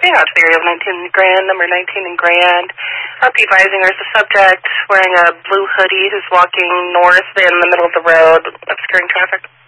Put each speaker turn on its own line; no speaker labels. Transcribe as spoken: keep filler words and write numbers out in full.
being out to the area of nineteen Grand, number nineteen in Grand. R P advising there's a subject wearing a blue hoodie who's walking north in the middle of the road, obscuring traffic.